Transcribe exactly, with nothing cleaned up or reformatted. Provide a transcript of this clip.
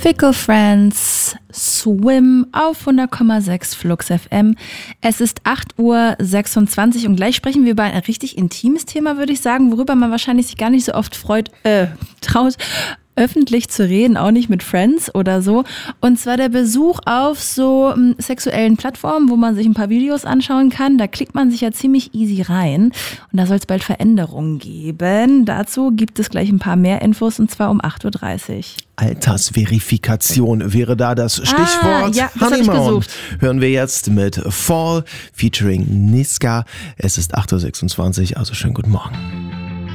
Fickle Friends, Swim auf hundert Komma sechs Flux F M. Es ist acht Uhr sechsundzwanzig und gleich sprechen wir über ein richtig intimes Thema, würde ich sagen, worüber man wahrscheinlich sich gar nicht so oft freut, äh, traut, öffentlich zu reden, auch nicht mit Friends oder so. Und zwar der Besuch auf so m, sexuellen Plattformen, wo man sich ein paar Videos anschauen kann. Da klickt man sich ja ziemlich easy rein. Und da soll es bald Veränderungen geben. Dazu gibt es gleich ein paar mehr Infos und zwar um acht Uhr dreißig. Altersverifikation wäre da das Stichwort. Ah, ja, das hab ich Honeymoon gesucht. Hören wir jetzt mit Fall featuring Niska. Es ist acht Uhr sechsundzwanzig, also schönen guten Morgen.